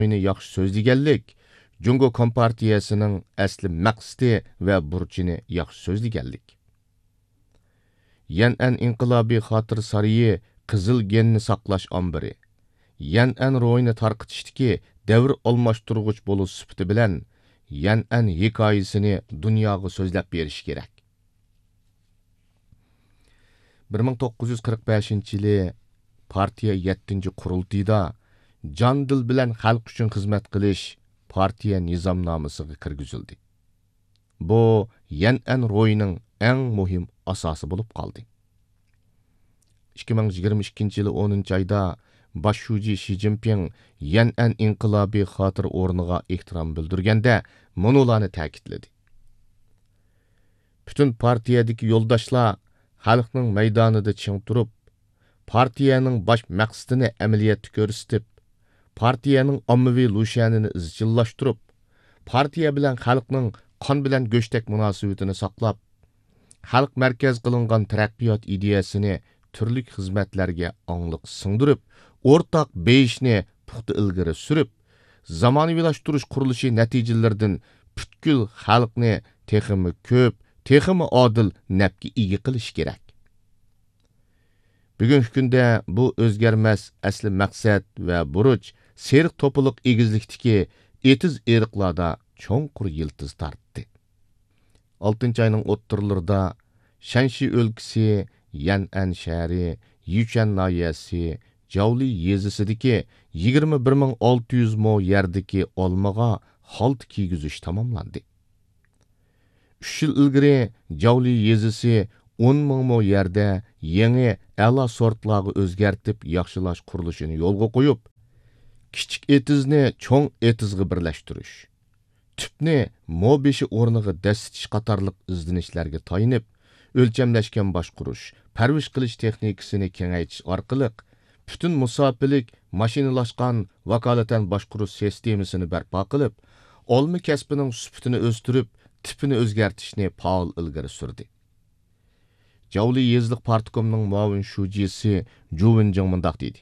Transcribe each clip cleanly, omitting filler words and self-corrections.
Meni yaxşı so'zlaganlik Jungo Kompartiyasining asli maqsadi va burchini yaxshi so'zlaganlik. Yan'an inqilobiy xotir sarayi qizil genni saqlash ombiri. Yan'an ro'yini tarqitishdiki davr almashtirg'ich bo'lish sifati bilan Yan'an hikoyasini dunyoga so'zlab berish kerak. 1945-yili partiya 7-qurultiyda jon dil bilan xalq uchun xizmat qilish partiya nizomnomasiga kirgizildi. Bu Yan'an ro'yining eng muhim asosi bo'lib qoldi. 2022-yili 10-oyda bosh shuji Shi Jinping Yan'an inqilobiy xotir o'rniga ehtirom bildirganda munolarni ta'kidladi. Bütün partiyadagi yo'ldoshlar xalqning maydonida ching turib, partiyaning bosh maqsadini amaliyotda ko'rsatib, partiyaning ommaviy lushanini izchillashtirib, partiya bilan xalqning qon bilan go'shtak munosabatini saqlab, xalq markaz qilingan taraqqiyot ideyasini turli xizmatlarga angliq singdirib, o'rtaq beyishni puxta ilgari surib, zamonaviylashtirish qurilishi natijalaridan butkul xalqni texmi ko'p, texmi odil nafga ega qilish kerak. Bugungi kunda bu o'zgarmas asli maqsad va burch seriq to'piliq egizlikdagi etiz eriqlarda cho'nqur yiltiz tortdi. 6-oyning o'ttirlarida Shanxi o'lkasi, Yan'an shahri, Yuchan noyasi, Javli yezisidagi 21600 mo yerdagi olmaga halt kiygizish tamomlandi. 3 yil ilgari Javli yezisi 10,000 mo yerda yangi a'lo sortlarga o'zgartib yaxshilash qurilishini yo'lga qo'yib, kichik etizni cho'ng etizga birlashtirish, tüpni mo beshi o'rniga dasitish qatorliq izlanishlarga tayinib, o'lchamlashgan boshqurish, parvish qilish texnikasini kengaytirish orqali bütün musofilik mashinalashgan vakolatan boshqurish sistemasini barpo qilib, olma kasbining sifatini o'stirib, tipini o'zgartirishni faol ilgari surdi. Javli yezliq partikomining muavin shujisi Ju Wenjing mundaq dedi.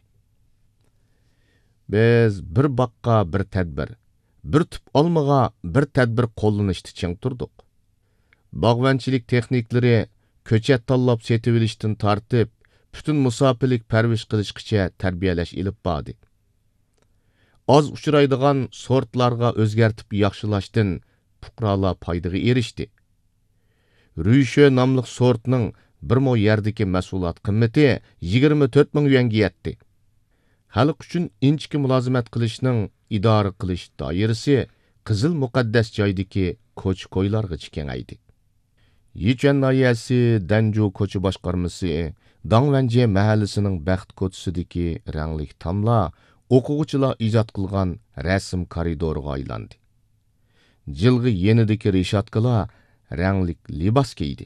Biz bir baqqa bir tadbir, bir tüp olmaga bir tadbir qo'llanishni ching turdik. Bog'vanchilik texniklari ko'chat tanlab setib olishdan tortib, bütün musofilik parvish qilishgacha tarbiyalash ilib bordi. Az uchraydigan sortlarga o'zgartib yaxshilashdan fuqarolar foydaga erishdi. Rüyshe nomli sortning 1 mo yerdagi mas'uliyat qimmati 24 ming yuanga yetdi. Xalq uchun inchki mulozimat qilishning idora qilish doirasi qizil muqaddas joydagi ko'ch-ko'ylarga kengaydi. Yichuan noyasi Danju ko'cha boshqarmasi Dangvanji mahallasining baxt ko'chasidagi ranglik tamla o'quvchilar ijod qilgan rasm koridoriga aylandi. Jilg'i yenidagi reshatkalar ranglik libos kiydi.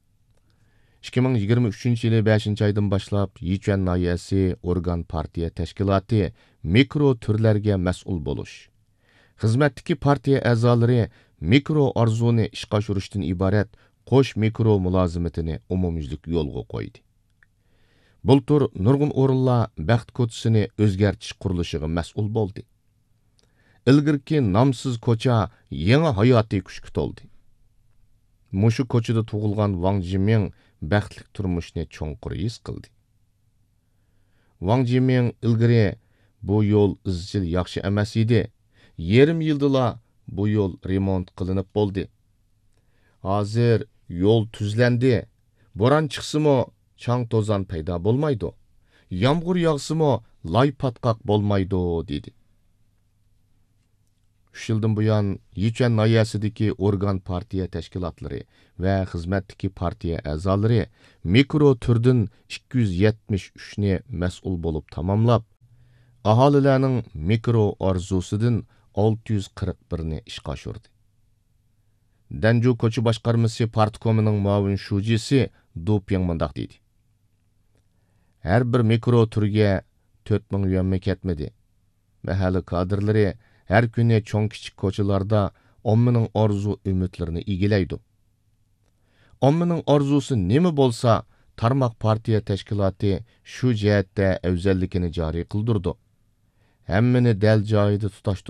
2023-yili 5-oydan boshlab Yichuan noyasi organ partiya tashkiloti mikro turlarga mas'ul bo'lish, xizmatdagi partiya a'zolari mikro orzuni ishga oshirishdan iborat qo'sh mikro mulozimatini umumyuzlik yo'lga qo'ydi. Bultur nurg'un o'rinlar baxt ko'chasini o'zgartirish qurilishiga mas'ul bo'ldi. Ilgirki nomsiz ko'cha yangi hayotiy kuchga to'ldi. Mushu ko'chada tug'ilgan Wang Jiming baxtli turmushni cho'nqur his qildi. Wang Jiming ilgari bu yo'l izchil yaxshi emas edi. Yarim yildala bu yo'l remont qilinib bo'ldi. Hozir yo'l tuzlandi. Bo'ron chiqsimi chang to'zon paydo bo'lmaydi. Yomg'ir yog'simi loy patqoq bo'lmaydi dedi. 3 yildan buyon Yichuan noyasidagi organ partiya tashkilotlari va xizmatdagi partiya a'zolari mikro turdan 273 ni mas'ul bo'lib tamomlab, aholilarning mikro orzusidan 641 ni ishga oshirdi. Danju ko'cha boshqarmasi partikomining muavin shujisi Du Ping mundaq dedi. Har bir mikro turga 4000 yuan ketmedi. Mahalla kadrlari her kuni cho'ng kichik ko'chalarda ommaning orzu umidlarini egilaydi. Ommaning orzusi nima bo'lsa, tarmoq partiya tashkiloti shu jihatda afzalligini joriy qildirdi. hammani dal joyida